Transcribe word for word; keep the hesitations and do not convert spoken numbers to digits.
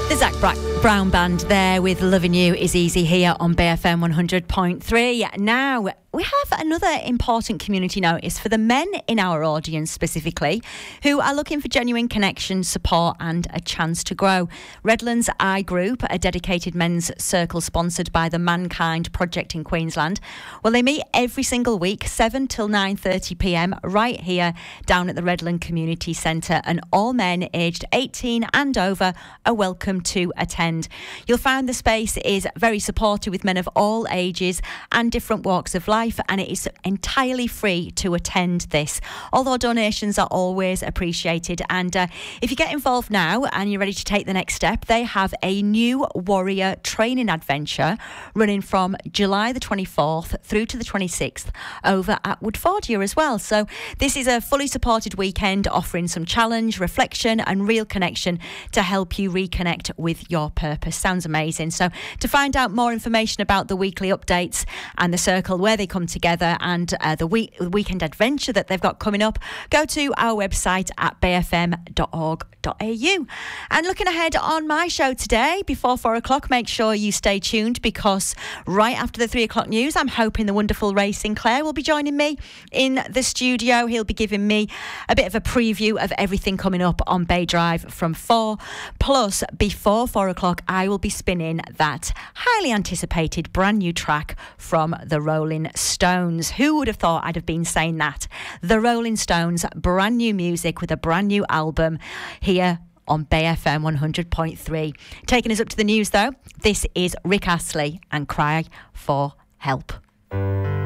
The Zach Bra- Brown Band there with Loving You Is Easy here on B F M one hundred point three. Now, we have another important community notice for the men in our audience specifically who are looking for genuine connection, support and a chance to grow. Redlands I Group, a dedicated men's circle sponsored by the Mankind Project in Queensland. Well, they meet every single week, seven till nine thirty p m right here down at the Redland Community Centre, and all men aged eighteen and over are welcome to attend. You'll find the space is very supportive with men of all ages and different walks of life, and it is entirely free to attend this, although donations are always appreciated. And uh, if you get involved now and you're ready to take the next step, they have a new warrior training adventure running from July the twenty-fourth through to the twenty-sixth over at Woodfordia as well. So this is a fully supported weekend offering some challenge, reflection and real connection to help you reconnect with your purpose. Sounds amazing. So to find out more information about the weekly updates and the circle, where they come together, and uh, the week the weekend adventure that they've got coming up, go to our website at b f m dot org dot a u. And looking ahead on my show today before four o'clock, make sure you stay tuned, because right after the three o'clock news, I'm hoping the wonderful Ray Sinclair will be joining me in the studio. He'll be giving me a bit of a preview of everything coming up on Bay Drive from four. Plus, before four o'clock, I will be spinning that highly anticipated brand new track from the Rolling Stones. Who would have thought I'd have been saying that? The Rolling Stones, brand new music with a brand new album here on Bay F M one hundred point three. Taking us up to the news though, this is Rick Astley and Cry for Help.